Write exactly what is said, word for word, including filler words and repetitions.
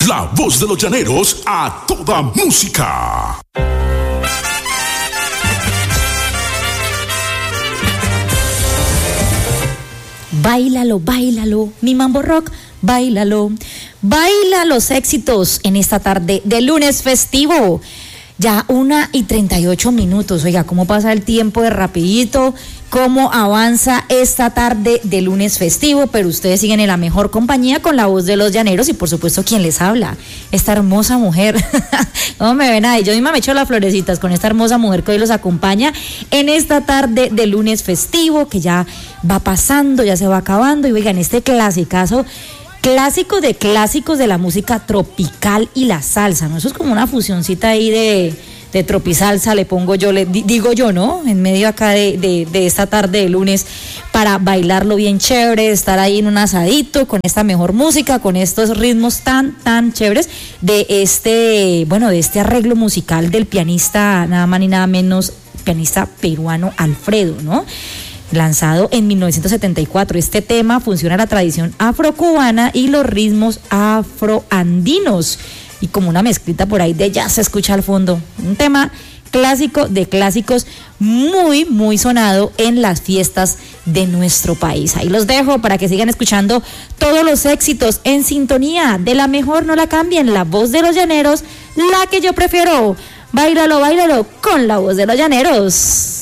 La voz de los llaneros a toda música. Báilalo, báilalo, mi mambo rock, báilalo. Baila los éxitos en esta tarde de lunes festivo. Ya una y treinta y ocho minutos. Oiga, cómo pasa el tiempo de rapidito, cómo avanza esta tarde de lunes festivo, pero ustedes siguen en la mejor compañía con la voz de los llaneros y por supuesto quien les habla, esta hermosa mujer. ¿Cómo me ven ahí? Yo misma me echo las florecitas con esta hermosa mujer que hoy los acompaña en esta tarde de lunes festivo que ya va pasando, ya se va acabando y oigan, este clasicazo, clásico de clásicos de la música tropical y la salsa, ¿no? Eso es como una fusioncita ahí de, de tropisalsa, le pongo yo, le digo yo, ¿no? En medio acá de, de, de esta tarde de lunes para bailarlo bien chévere, estar ahí en un asadito con esta mejor música, con estos ritmos tan, tan chéveres de este, bueno, de este arreglo musical del pianista, nada más ni nada menos, pianista peruano Alfredo, ¿no? Lanzado en mil novecientos setenta y cuatro. Este tema funciona la tradición afrocubana y los ritmos afroandinos y como una mezclita por ahí de jazz se escucha al fondo. Un tema clásico de clásicos, muy muy sonado en las fiestas de nuestro país. Ahí los dejo para que sigan escuchando todos los éxitos en sintonía de la mejor, no la cambien, la voz de los llaneros, la que yo prefiero. Báilalo, báilalo con la voz de los llaneros.